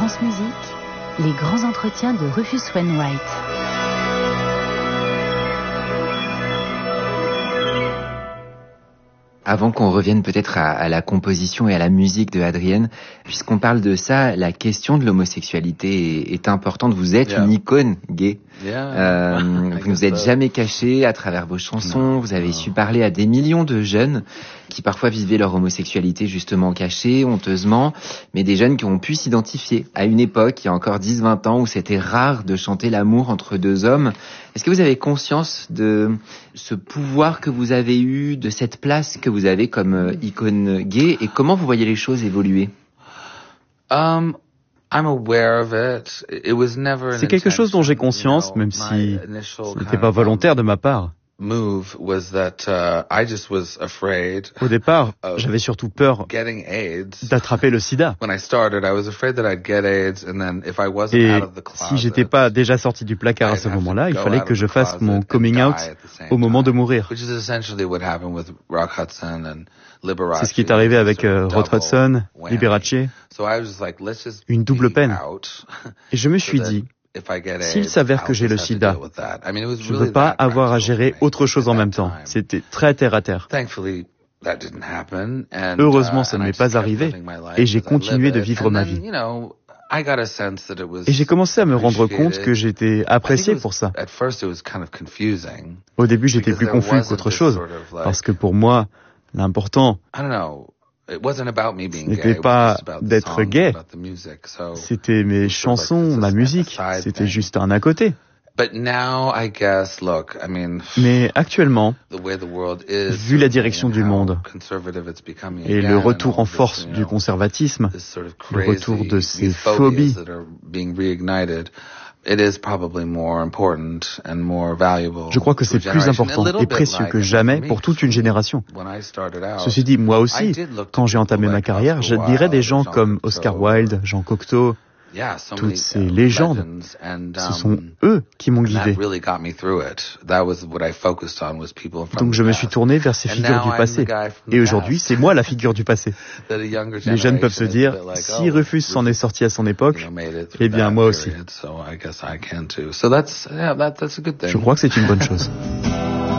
France Musique, les grands entretiens de Rufus Wainwright. Avant qu'on revienne peut-être à la composition et à la musique de Adrienne, puisqu'on parle de ça, la question de l'homosexualité est importante. Vous êtes une icône gay. Vous ne vous êtes jamais caché à travers vos chansons. Vous avez su parler à des millions de jeunes qui parfois vivaient leur homosexualité justement cachée, honteusement, mais des jeunes qui ont pu s'identifier à une époque, il y a encore 10-20 ans, où c'était rare de chanter l'amour entre deux hommes. Est-ce que vous avez conscience de ce pouvoir que vous avez eu, de cette place que vous avez comme icône gay, et comment vous voyez les choses évoluer? C'est quelque chose dont j'ai conscience, même si ce n'était pas volontaire de ma part. Au départ, j'avais surtout peur d'attraper le sida. Et si j'étais pas déjà sorti du placard à ce moment-là, il fallait que je fasse mon coming out au moment de mourir. C'est ce qui est arrivé avec Rod Hudson, Liberace, une double peine. Et je me suis dit, s'il s'avère que j'ai le sida, je ne veux pas avoir à gérer autre chose en même temps. C'était très terre à terre. Heureusement, ça ne m'est pas arrivé et j'ai continué de vivre ma vie. Et j'ai commencé à me rendre compte que j'étais apprécié pour ça. Au début, j'étais plus confus qu'autre chose, parce que pour moi, l'important, ce n'était pas d'être gay, c'était mes chansons, ma musique, c'était juste un à côté. Mais actuellement, vu la direction du monde et le retour en force du conservatisme, le retour de ces phobies, je crois que c'est plus important et précieux que jamais pour toute une génération. Ceci dit, moi aussi, quand j'ai entamé ma carrière, j'admirais des gens comme Oscar Wilde, Jean Cocteau, toutes ces légendes. Ce sont eux qui m'ont guidé. Donc je me suis tourné vers ces figures du passé. Et aujourd'hui, c'est moi la figure du passé. Les jeunes peuvent se dire, si Rufus s'en est sorti à son époque, eh bien moi aussi. Je crois que c'est une bonne chose.